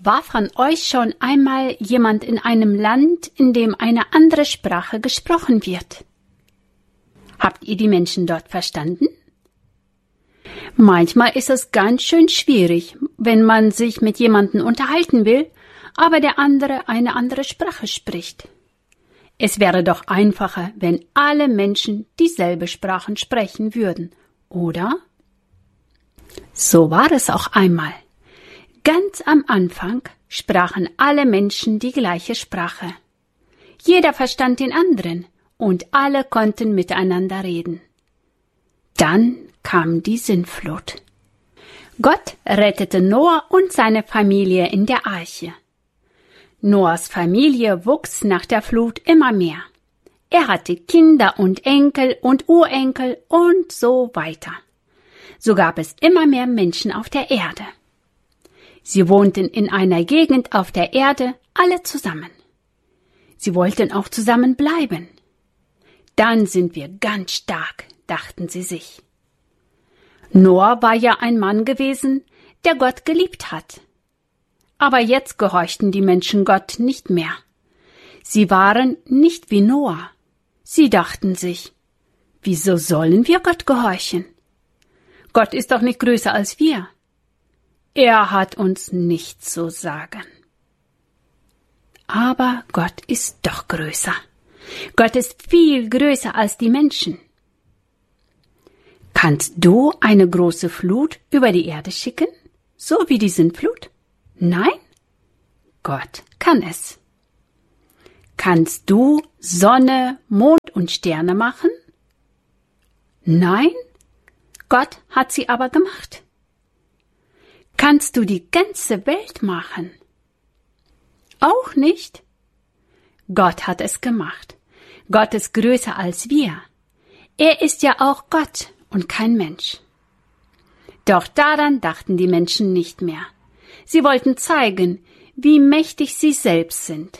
War von euch schon einmal jemand in einem Land, in dem eine andere Sprache gesprochen wird? Habt ihr die Menschen dort verstanden? Manchmal ist es ganz schön schwierig, wenn man sich mit jemandem unterhalten will, aber der andere eine andere Sprache spricht. Es wäre doch einfacher, wenn alle Menschen dieselbe Sprache sprechen würden, oder? So war es auch einmal. Ganz am Anfang sprachen alle Menschen die gleiche Sprache. Jeder verstand den anderen und alle konnten miteinander reden. Dann kam die Sintflut. Gott rettete Noah und seine Familie in der Arche. Noahs Familie wuchs nach der Flut immer mehr. Er hatte Kinder und Enkel und Urenkel und so weiter. So gab es immer mehr Menschen auf der Erde. Sie wohnten in einer Gegend auf der Erde, alle zusammen. Sie wollten auch zusammen bleiben. Dann sind wir ganz stark, dachten sie sich. Noah war ja ein Mann gewesen, der Gott geliebt hat. Aber jetzt gehorchten die Menschen Gott nicht mehr. Sie waren nicht wie Noah. Sie dachten sich, wieso sollen wir Gott gehorchen? Gott ist doch nicht größer als wir. Er hat uns nichts zu sagen. Aber Gott ist doch größer. Gott ist viel größer als die Menschen. Kannst du eine große Flut über die Erde schicken, so wie die Sintflut? Nein? Gott kann es. Kannst du Sonne, Mond und Sterne machen? Nein? Gott hat sie aber gemacht. Kannst du die ganze Welt machen? Auch nicht? Gott hat es gemacht. Gott ist größer als wir. Er ist ja auch Gott und kein Mensch. Doch daran dachten die Menschen nicht mehr. Sie wollten zeigen, wie mächtig sie selbst sind.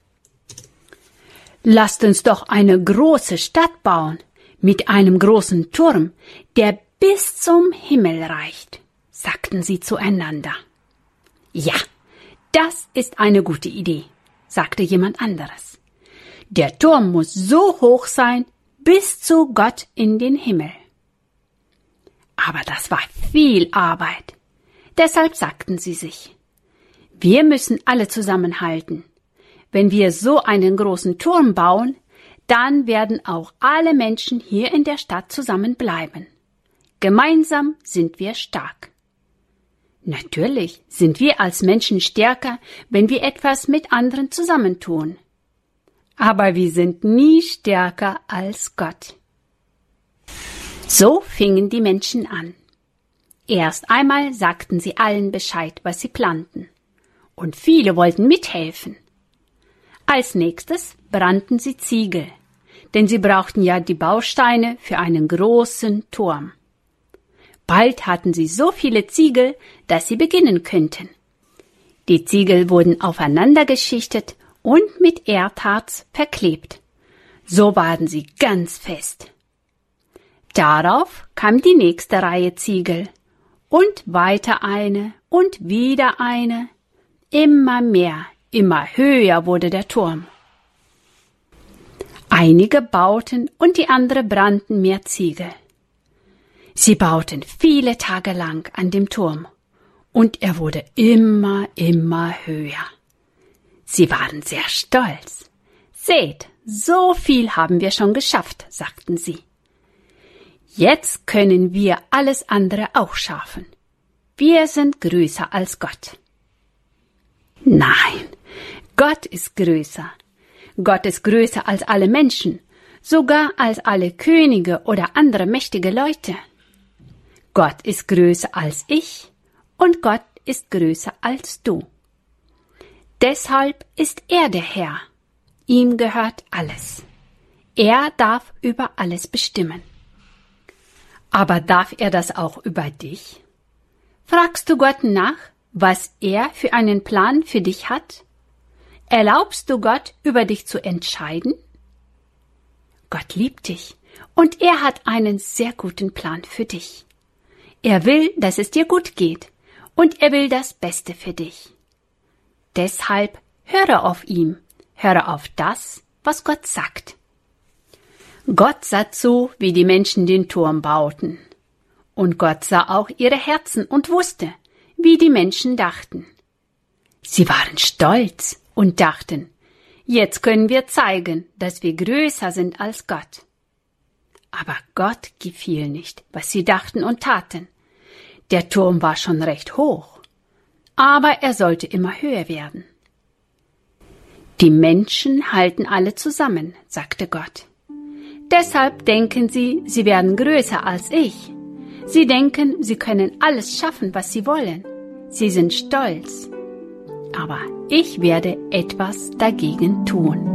Lasst uns doch eine große Stadt bauen, mit einem großen Turm, der bis zum Himmel reicht, sagten sie zueinander. Ja, das ist eine gute Idee, sagte jemand anderes. Der Turm muss so hoch sein, bis zu Gott in den Himmel. Aber das war viel Arbeit. Deshalb sagten sie sich, wir müssen alle zusammenhalten. Wenn wir so einen großen Turm bauen, dann werden auch alle Menschen hier in der Stadt zusammenbleiben. Gemeinsam sind wir stark. Natürlich sind wir als Menschen stärker, wenn wir etwas mit anderen zusammentun. Aber wir sind nie stärker als Gott. So fingen die Menschen an. Erst einmal sagten sie allen Bescheid, was sie planten. Und viele wollten mithelfen. Als nächstes brannten sie Ziegel, denn sie brauchten ja die Bausteine für einen großen Turm. Bald hatten sie so viele Ziegel, dass sie beginnen könnten. Die Ziegel wurden aufeinander geschichtet und mit Erdharz verklebt. So waren sie ganz fest. Darauf kam die nächste Reihe Ziegel und weiter eine und wieder eine. Immer mehr, immer höher wurde der Turm. Einige bauten und die anderen brannten mehr Ziegel. Sie bauten viele Tage lang an dem Turm und er wurde immer höher. Sie waren sehr stolz. Seht, so viel haben wir schon geschafft, sagten sie. Jetzt können wir alles andere auch schaffen. Wir sind größer als Gott. Nein, Gott ist größer. Gott ist größer als alle Menschen, sogar als alle Könige oder andere mächtige Leute. Gott ist größer als ich und Gott ist größer als du. Deshalb ist er der Herr. Ihm gehört alles. Er darf über alles bestimmen. Aber darf er das auch über dich? Fragst du Gott nach, was er für einen Plan für dich hat? Erlaubst du Gott, über dich zu entscheiden? Gott liebt dich und er hat einen sehr guten Plan für dich. Er will, dass es dir gut geht und er will das Beste für dich. Deshalb höre auf ihn, höre auf das, was Gott sagt. Gott sah zu, wie die Menschen den Turm bauten. Und Gott sah auch ihre Herzen und wusste, wie die Menschen dachten. Sie waren stolz und dachten, jetzt können wir zeigen, dass wir größer sind als Gott. Aber Gott gefiel nicht, was sie dachten und taten. Der Turm war schon recht hoch, aber er sollte immer höher werden. Die Menschen halten alle zusammen, sagte Gott. Deshalb denken sie, sie werden größer als ich. Sie denken, sie können alles schaffen, was sie wollen. Sie sind stolz. Aber ich werde etwas dagegen tun.